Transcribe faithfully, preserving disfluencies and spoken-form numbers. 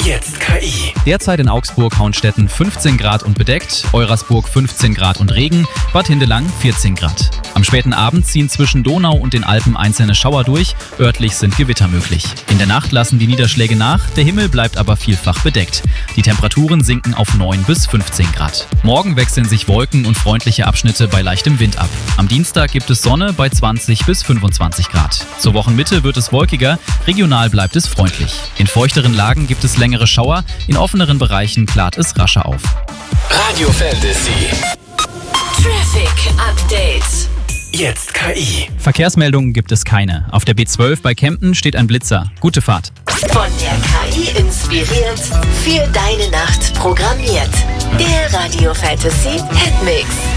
Jetzt K I. Derzeit in Augsburg, Hauenstetten fünfzehn Grad und bedeckt, Eurasburg fünfzehn Grad und Regen, Bad Hindelang vierzehn Grad. Am späten Abend ziehen zwischen Donau und den Alpen einzelne Schauer durch, örtlich sind Gewitter möglich. In der Nacht lassen die Niederschläge nach, der Himmel bleibt aber vielfach bedeckt. Die Temperaturen sinken auf neun bis fünfzehn Grad. Morgen wechseln sich Wolken und freundliche Abschnitte bei leichtem Wind ab. Am Dienstag gibt es Sonne bei zwanzig bis fünfundzwanzig Grad. Zur Wochenmitte wird es wolkiger, regional bleibt es freundlich. In feuchteren Lagen gibt es längere Schauer, in offeneren Bereichen klart es rascher auf. Radio Fantasy. Traffic Update. Jetzt K I. Verkehrsmeldungen gibt es keine. Auf der B zwölf bei Kempten steht ein Blitzer. Gute Fahrt. Von der K I inspiriert, für deine Nacht programmiert. Der Radio Fantasy Hitmix.